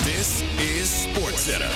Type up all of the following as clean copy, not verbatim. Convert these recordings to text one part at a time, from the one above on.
This is SportsCenter.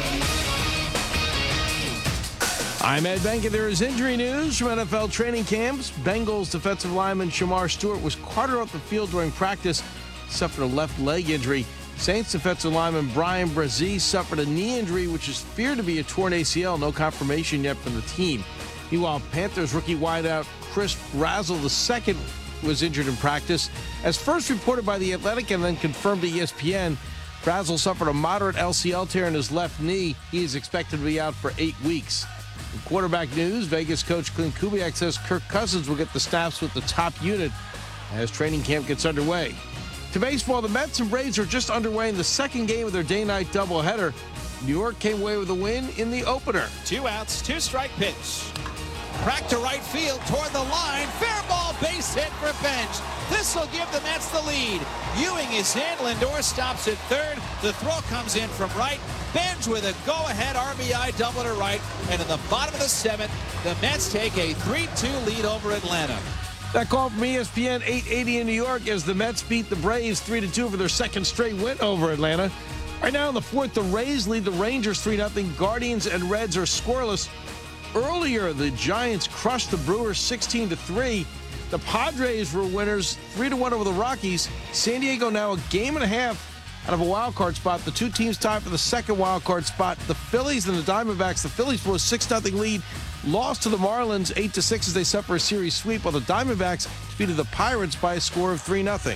I'm Ed Benka. There is injury news from NFL training camps. Bengals defensive lineman Shamar Stewart was carted off the field during practice, suffered a left leg injury. Saints defensive lineman Brian Brzee suffered a knee injury, which is feared to be a torn ACL. No confirmation yet from the team. Meanwhile, Panthers rookie wideout Chris Brazzell II was injured in practice. As first reported by The Athletic and then confirmed to ESPN, Brazzell suffered a moderate LCL tear in his left knee. He is expected to be out for 8 weeks. In quarterback news, Vegas coach Clint Kubiak says Kirk Cousins will get the snaps with the top unit as training camp gets underway. To baseball, the Mets and Braves are just underway in the second game of their day-night doubleheader. New York came away with a win in the opener. 2 outs, 2-strike pitch. Crack to right field toward the line. Fair ball, base hit for Bench. This will give the Mets the lead. Ewing is in. Lindor stops at third. The throw comes in from right. Bench with a go-ahead RBI double to right. And in the bottom of the 7th, the Mets take a 3-2 lead over Atlanta. That call from ESPN 880 in New York as the Mets beat the Braves 3-2 for their second straight win over Atlanta. Right now in the 4th, the Rays lead the Rangers 3-0. Guardians and Reds are scoreless. Earlier, the Giants crushed the Brewers 16-3. The Padres were winners 3-1 over the Rockies. San Diego now a game and a half out of a wild card spot. The two teams tied for the second wild card spot. The Phillies and the Diamondbacks. The Phillies blew a 6-0 lead, lost to the Marlins 8-6 as they set for a series sweep, while the Diamondbacks defeated the Pirates by a score of 3-0.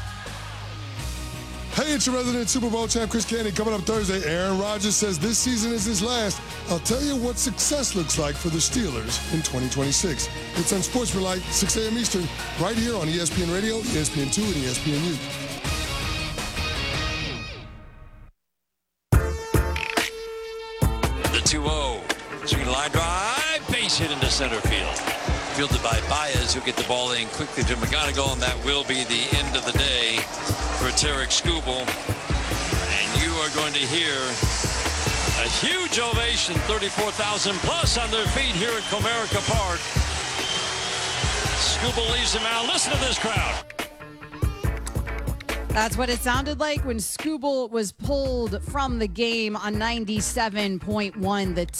Hey, it's your resident Super Bowl champ, Chris Candy. Coming up Thursday, Aaron Rodgers says this season is his last. I'll tell you what success looks like for the Steelers in 2026. It's on Sportsmanlike, 6 a.m. Eastern, right here on ESPN Radio, ESPN2, and ESPNU. The 2-0. Swing line drive, base hit into center field. Fielded by Baez, who'll get the ball in quickly to McGonigal, and that will be the end of the day for Tarek Skubal. And you are going to hear a huge ovation, 34,000 plus on their feet here at Comerica Park. Skubal leaves him out. Listen to this crowd. That's what it sounded like when Skubal was pulled from the game on 97.1. The